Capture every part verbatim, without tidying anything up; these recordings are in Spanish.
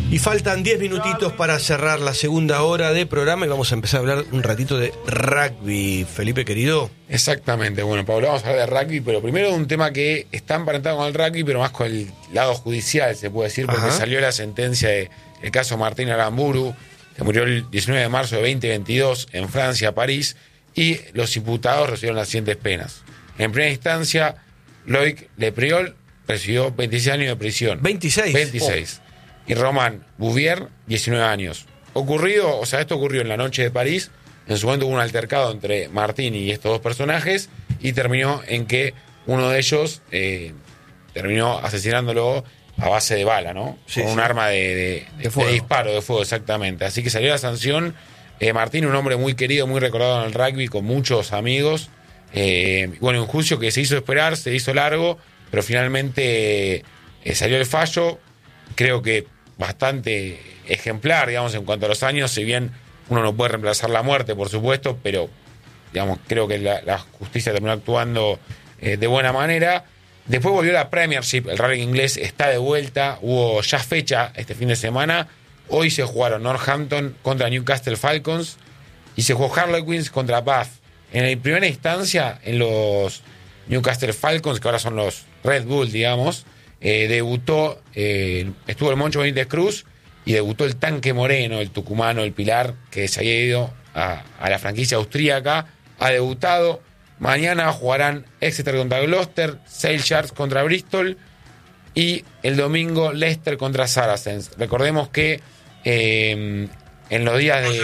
Y faltan diez minutitos para cerrar la segunda hora de programa y vamos a empezar a hablar un ratito de rugby. Felipe, querido. Exactamente, bueno, Pablo, vamos a hablar de rugby, pero primero de un tema que está emparentado con el rugby, pero más con el lado judicial, se puede decir, porque Ajá. salió la sentencia del caso Martín Aramburu, que murió el diecinueve de marzo de veinte veintidós en Francia, París, y los imputados recibieron las siguientes penas. En primera instancia, Loïc Lepriol recibió veintiséis años de prisión. ¿veintiséis? veintiséis. Oh. Y Román Bouvier, diecinueve años. Ocurrido, o sea, esto ocurrió en la noche de París. En su momento hubo un altercado entre Martín y estos dos personajes y terminó en que uno de ellos eh, terminó asesinándolo a base de bala, ¿no? Sí, Con sí. un arma de, de, de, de, de disparo, de fuego, exactamente. Así que salió la sanción. Eh, Martín, un hombre muy querido, muy recordado en el rugby, con muchos amigos. Eh, bueno, un juicio que se hizo esperar, se hizo largo, pero finalmente eh, salió el fallo. Creo que bastante ejemplar, digamos, en cuanto a los años, si bien uno no puede reemplazar la muerte, por supuesto, pero, digamos, creo que la, la justicia terminó actuando eh, de buena manera. Después volvió la Premiership, el rugby inglés está de vuelta, hubo ya fecha este fin de semana. Hoy se jugaron Northampton contra Newcastle Falcons y se jugó Harlequins contra Bath. En la primera instancia, en los Newcastle Falcons, que ahora son los Red Bull, digamos, Eh, debutó, eh, estuvo el Moncho Benítez Cruz y debutó el Tanque Moreno, el tucumano, el Pilar, que se había ido a, a la franquicia austríaca, ha debutado. Mañana jugarán Exeter contra Gloucester, Sale Sharks contra Bristol y el domingo Leicester contra Saracens. Recordemos que eh, en los días de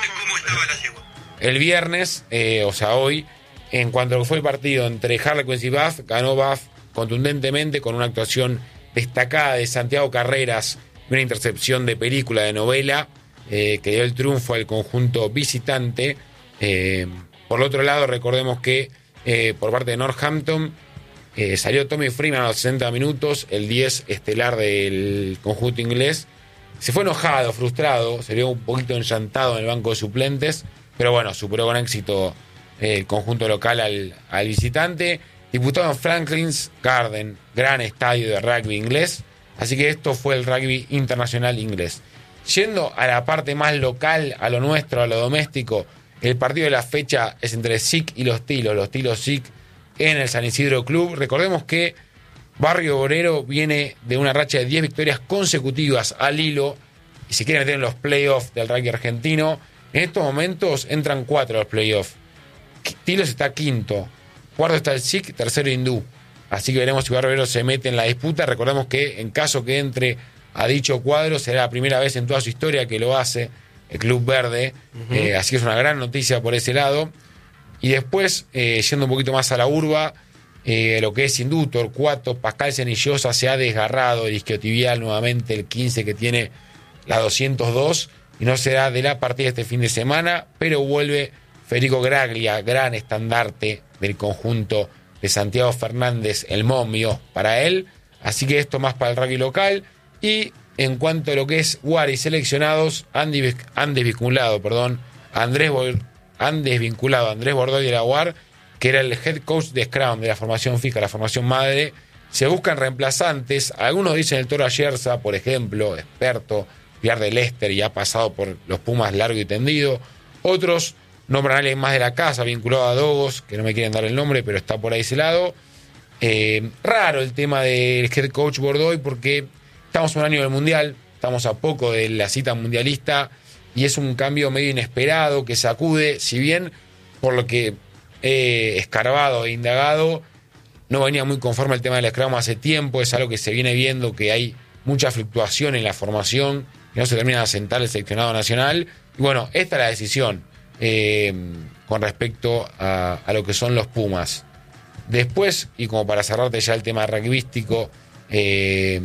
el viernes, eh, o sea hoy, en cuanto a lo que fue el partido entre Harlequins y Bath, ganó Bath contundentemente con una actuación destacada de Santiago Carreras, una intercepción de película, de novela, eh, que dio el triunfo al conjunto visitante. Eh, por el otro lado, recordemos que eh, por parte de Northampton eh, salió Tommy Freeman a los sesenta minutos, el diez estelar del conjunto inglés. Se fue enojado, frustrado, se vio un poquito enllantado en el banco de suplentes, pero bueno, superó con éxito eh, el conjunto local al, al visitante. Disputado en Franklin's Garden, gran estadio de rugby inglés. Así que esto fue el rugby internacional inglés. Yendo a la parte más local, a lo nuestro, a lo doméstico, el partido de la fecha es entre S I C y los Tilos. Los Tilos S I C en el San Isidro Club. Recordemos que Barrio Obrero viene de una racha de diez victorias consecutivas al hilo. Y si quieren meter en los playoffs del rugby argentino, en estos momentos entran cuatro a los playoffs. Tilos está quinto. Cuarto está el S I C, tercero Hindú. Así que veremos si Barrio Obrero se mete en la disputa. Recordemos que en caso que entre a dicho cuadro, será la primera vez en toda su historia que lo hace el Club Verde. Uh-huh. Eh, así que es una gran noticia por ese lado. Y después, eh, yendo un poquito más a la urba, eh, lo que es Hindú, Torcuato, Pascal Cenillosa se ha desgarrado el isquiotibial nuevamente, el quince que tiene la doscientos dos. Y no será de la partida este fin de semana, pero vuelve Federico Graglia, gran estandarte del conjunto de Santiago Fernández, el momio para él. Así que esto más para el rugby local. Y en cuanto a lo que es W A R y seleccionados, han, dis- han desvinculado, perdón, Andrés Bo- han desvinculado a Andrés Bordoy de la W A R, que era el head coach de Scrum, de la formación fija, la formación madre. Se buscan reemplazantes. Algunos dicen el Toro Ayerza, por ejemplo, experto, pilar de Leicester y ha pasado por los Pumas largo y tendido. Otros nombran a alguien más de la casa, vinculado a Dogos, que no me quieren dar el nombre, pero está por ahí ese lado. Eh, raro el tema del head coach Bordoy, porque estamos un año del Mundial, estamos a poco de la cita mundialista, y es un cambio medio inesperado que sacude, si bien por lo que he escarbado e indagado, no venía muy conforme el tema del Scrum hace tiempo, es algo que se viene viendo, que hay mucha fluctuación en la formación, que no se termina de asentar el seleccionado nacional. Y bueno, esta es la decisión. Eh, con respecto a, a lo que son los Pumas. Después, y como para cerrarte ya el tema rugbyístico, eh,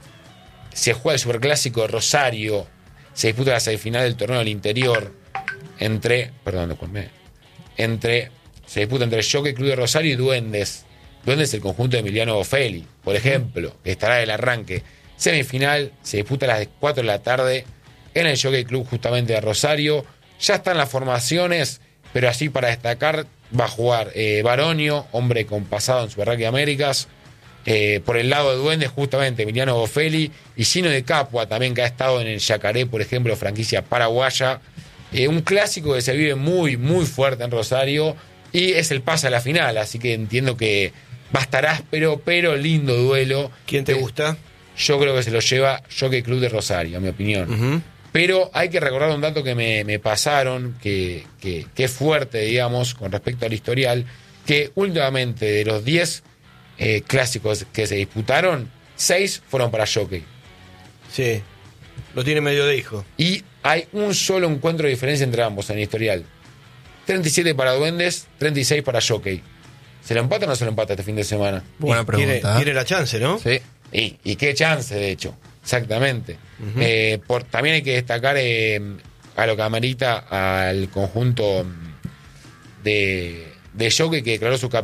se juega el Superclásico de Rosario, se disputa la semifinal del torneo del interior entre, perdón, disculpe, entre, se disputa entre el Jockey Club de Rosario y Duendes. Duendes, el conjunto de Emiliano Bofelli, por ejemplo, que estará del arranque. Semifinal se disputa a las cuatro de la tarde en el Jockey Club justamente de Rosario. Ya están las formaciones, pero así para destacar va a jugar eh, Baronio, hombre con pasado en Super Rugby Américas, Eh, por el lado de Duendes, justamente Emiliano Bofelli y Gino de Capua, también que ha estado en el Yacaré, por ejemplo, franquicia paraguaya. Eh, un clásico que se vive muy, muy fuerte en Rosario y es el pase a la final, así que entiendo que va a estar áspero, pero lindo duelo. ¿Quién te Eh, gusta? Yo creo que se lo lleva Jockey Club de Rosario, a mi opinión. Uh-huh. Pero hay que recordar un dato que me, me pasaron, que, que, que es fuerte, digamos, con respecto al historial, que últimamente de los diez eh, clásicos que se disputaron, seis fueron para Jockey. Sí, lo tiene medio de hijo. Y hay un solo encuentro de diferencia entre ambos en el historial. treinta y siete para Duendes, treinta y seis para Jockey. ¿Se lo empata o no se lo empata este fin de semana? Buena pregunta. Tiene, tiene la chance, ¿no? Sí. Y, y qué chance, de hecho. Exactamente. Uh-huh. Eh, por, también hay que destacar eh, a lo que amerita al conjunto de, de Jockey, que declaró su